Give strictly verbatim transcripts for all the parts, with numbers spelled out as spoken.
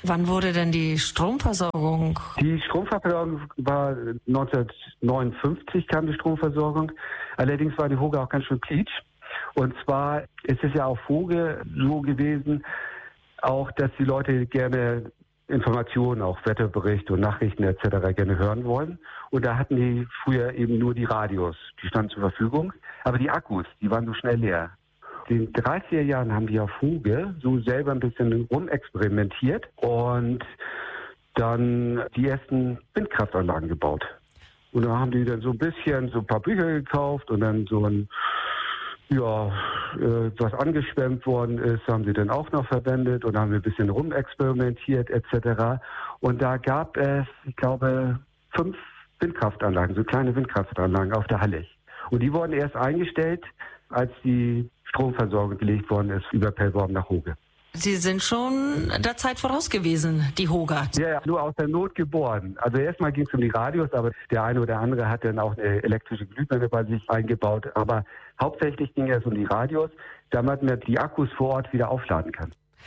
Wann wurde denn die Stromversorgung? Die Stromversorgung war neunzehnhundertneunundfünfzig kam die Stromversorgung. Allerdings war die Hoge auch ganz schön quietsch. Und zwar ist es ja auf Hoge so gewesen, auch dass die Leute gerne Informationen, auch Wetterberichte und Nachrichten et cetera gerne hören wollen. Und da hatten die früher eben nur die Radios, die standen zur Verfügung. Aber die Akkus, die waren so schnell leer. In den dreißiger Jahren haben die auf Hoge so selber ein bisschen rumexperimentiert und dann die ersten Windkraftanlagen gebaut. Und da haben die dann so ein bisschen, so ein paar Bücher gekauft und dann so ein, ja, äh, was angeschwemmt worden ist, haben sie dann auch noch verwendet und haben wir ein bisschen rumexperimentiert et cetera. Und da gab es, ich glaube, fünf Windkraftanlagen, so kleine Windkraftanlagen auf der Hallig. Und die wurden erst eingestellt, als die Stromversorgung gelegt worden ist über Pellworm nach Hoge. Sie sind schon der Zeit voraus gewesen, die Hoger. Ja, ja, nur aus der Not geboren. Also erstmal ging es um die Radios, aber der eine oder andere hat dann auch eine elektrische Glühbirne bei sich eingebaut. Aber hauptsächlich ging es um die Radios, damit man die Akkus vor Ort wieder aufladen kann.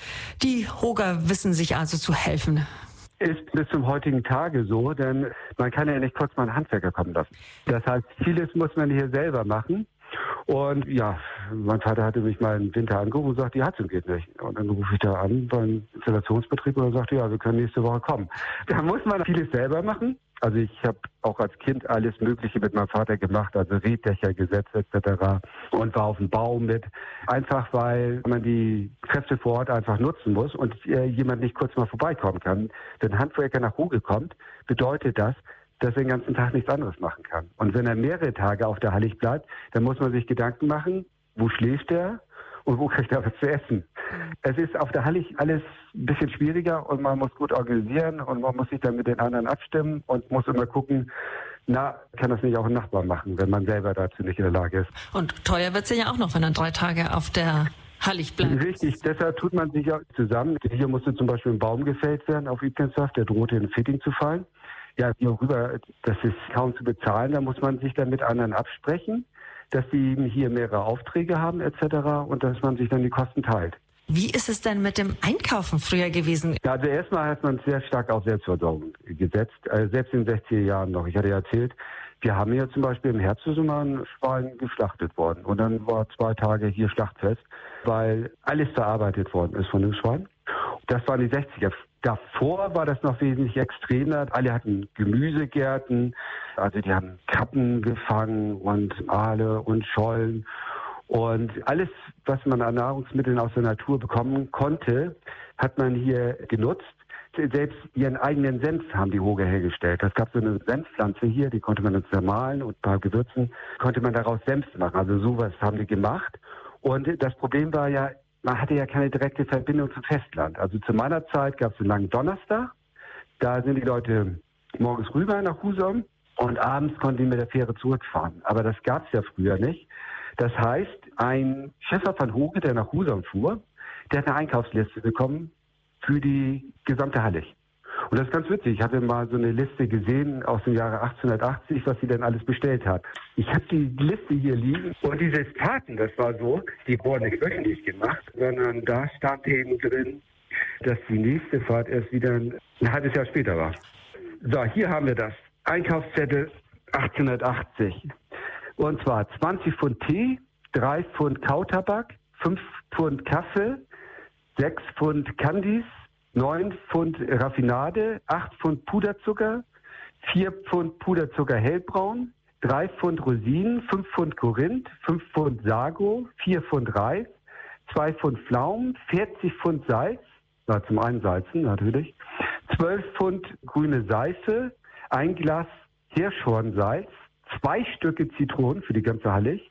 Die Hoger wissen sich also zu helfen. Ist bis zum heutigen Tage so, denn man kann ja nicht kurz mal einen Handwerker kommen lassen. Das heißt, vieles muss man hier selber machen. Und ja, mein Vater hatte mich mal im Winter angerufen und sagt, die Heizung geht nicht. Und dann rufe ich da an beim Installationsbetrieb und er sagte, ja, wir können nächste Woche kommen. Da muss man vieles selber machen. Also ich habe auch als Kind alles Mögliche mit meinem Vater gemacht, also Reddächer gesetzt et cetera und war auf dem Bau mit. Einfach weil man die Kräfte vor Ort einfach nutzen muss und äh, jemand nicht kurz mal vorbeikommen kann. Wenn ein Handwerker nach Hoge kommt, bedeutet das, dass er den ganzen Tag nichts anderes machen kann. Und wenn er mehrere Tage auf der Hallig bleibt, dann muss man sich Gedanken machen, wo schläft er und wo kriegt er was zu essen. Es ist auf der Hallig alles ein bisschen schwieriger und man muss gut organisieren und man muss sich dann mit den anderen abstimmen und muss immer gucken, na, kann das nicht auch ein Nachbar machen, wenn man selber dazu nicht in der Lage ist. Und teuer wird es ja auch noch, wenn er drei Tage auf der Hallig bleibt. Richtig, deshalb tut man sich ja zusammen. Hier musste zum Beispiel ein Baum gefällt werden auf Übkenshaft, der drohte in ein Fitting zu fallen. Ja, hier rüber, das ist kaum zu bezahlen, da muss man sich dann mit anderen absprechen, dass die eben hier mehrere Aufträge haben et cetera und dass man sich dann die Kosten teilt. Wie ist es denn mit dem Einkaufen früher gewesen? Ja, also erstmal hat man sehr stark auf Selbstversorgung gesetzt, also selbst in den sechziger Jahren noch. Ich hatte ja erzählt, wir haben hier zum Beispiel im Herbst immer ein Schwein geschlachtet worden und dann war zwei Tage hier Schlachtfest, weil alles verarbeitet worden ist von dem Schwein. Das waren die sechziger. Davor war das noch wesentlich extremer. Alle hatten Gemüsegärten, also die haben Kappen gefangen und Aale und Schollen. Und alles, was man an Nahrungsmitteln aus der Natur bekommen konnte, hat man hier genutzt. Selbst ihren eigenen Senf haben die Hoger hergestellt. Es gab so eine Senfpflanze hier, die konnte man dann zermahlen und ein paar Gewürzen konnte man daraus Senf machen. Also sowas haben die gemacht. Und das Problem war ja, man hatte ja keine direkte Verbindung zum Festland. Also zu meiner Zeit gab es einen langen Donnerstag. Da sind die Leute morgens rüber nach Husum und abends konnten die mit der Fähre zurückfahren. Aber das gab es ja früher nicht. Das heißt, ein Schiffer von Hoge, der nach Husum fuhr, der hat eine Einkaufsliste bekommen für die gesamte Hallig. Und das ist ganz witzig. Ich hatte mal so eine Liste gesehen aus dem Jahre achtzehnhundertachtzig, was sie denn alles bestellt hat. Ich habe die Liste hier liegen und diese Taten, das war so, die wurden nicht wöchentlich gemacht, sondern da stand eben drin, dass die nächste Fahrt erst wieder ein, ein halbes Jahr später war. So, hier haben wir das. Einkaufszettel achtzehnhundertachtzig. Und zwar zwanzig Pfund Tee, drei Pfund Kautabak, fünf Pfund Kaffee, sechs Pfund Candies, neun Pfund Raffinade, acht Pfund Puderzucker, vier Pfund Puderzucker hellbraun, drei Pfund Rosinen, fünf Pfund Korinth, fünf Pfund Sago, vier Pfund Reis, zwei Pfund Pflaumen, vierzig Pfund Salz, na, zum Einsalzen natürlich, zwölf Pfund grüne Seife, ein Glas Hirschhornsalz, zwei Stücke Zitronen für die ganze Hallig,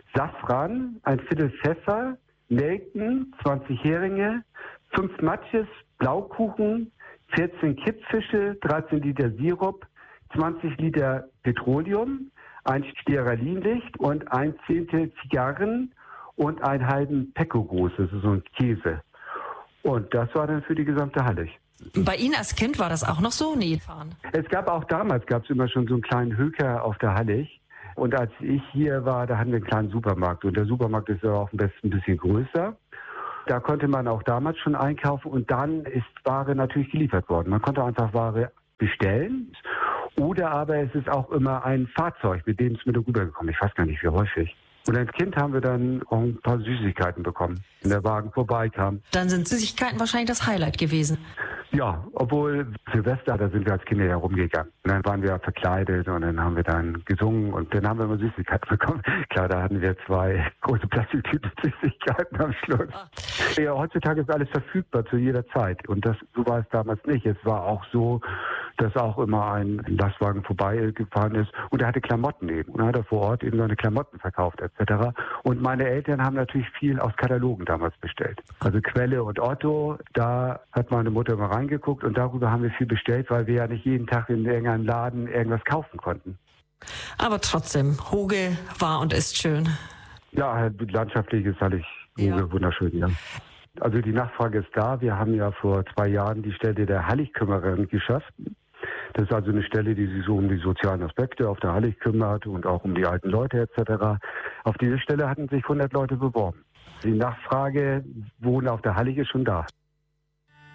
Safran, ein Viertel Pfeffer, Nelken, zwanzig Heringe, fünf Matjes, Blaukuchen, vierzehn Kippfische, dreizehn Liter Sirup, zwanzig Liter Petroleum, ein Stearinlicht und ein Zehntel Zigarren und einen halben Pecco-Groß, das ist so ein Käse. Und das war dann für die gesamte Hallig. Bei Ihnen als Kind war das auch noch so? Nee. Es gab auch damals, gab es immer schon so einen kleinen Höker auf der Hallig. Und als ich hier war, da hatten wir einen kleinen Supermarkt. Und der Supermarkt ist ja auch am besten ein bisschen größer. Da konnte man auch damals schon einkaufen und dann ist Ware natürlich geliefert worden. Man konnte einfach Ware bestellen oder aber es ist auch immer ein Fahrzeug, mit dem es mit rübergekommen. Ich weiß gar nicht, wie häufig. Und als Kind haben wir dann auch ein paar Süßigkeiten bekommen, wenn der Wagen vorbeikam. Dann sind Süßigkeiten wahrscheinlich das Highlight gewesen. Ja, obwohl Silvester, da sind wir als Kinder ja rumgegangen. Und dann waren wir verkleidet und dann haben wir dann gesungen und dann haben wir immer Süßigkeiten bekommen. Klar, da hatten wir zwei große Plastiktüten Süßigkeiten am Schluss. Ah. Ja, heutzutage ist alles verfügbar zu jeder Zeit und das so war es damals nicht. Es war auch so, dass auch immer ein Lastwagen vorbeigefahren ist und er hatte Klamotten eben. Und er hat vor Ort eben seine Klamotten verkauft et cetera. Und meine Eltern haben natürlich viel aus Katalogen damals bestellt. Also Quelle und Otto, da hat meine Mutter mal reingeguckt und darüber haben wir viel bestellt, weil wir ja nicht jeden Tag in irgendeinem Laden irgendwas kaufen konnten. Aber trotzdem, Hoge war und ist schön. Ja, landschaftlich ist alles Hoge ja. wunderschön, ja. Also die Nachfrage ist da. Wir haben ja vor zwei Jahren die Stelle der Halligkümmerin geschafft. Das ist also eine Stelle, die sich so um die sozialen Aspekte auf der Hallig kümmert und auch um die alten Leute et cetera. Auf diese Stelle hatten sich hundert Leute beworben. Die Nachfrage wohnen auf der Hallig ist schon da.